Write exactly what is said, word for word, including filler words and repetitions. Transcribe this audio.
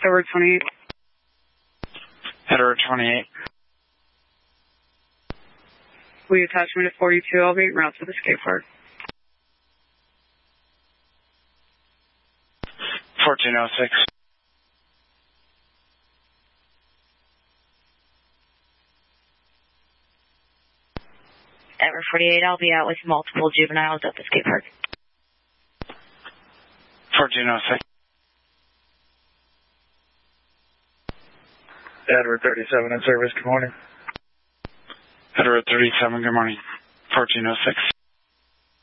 Edward twenty-eight. Edward twenty-eight. We attach me to forty-two. I'll be en route to the skate park. fourteen oh six. Edward forty-eight, I'll be out with multiple juveniles at the skate park. fourteen oh six. Edward thirty-seven in service, good morning. Edward thirty-seven, good morning. fourteen oh six.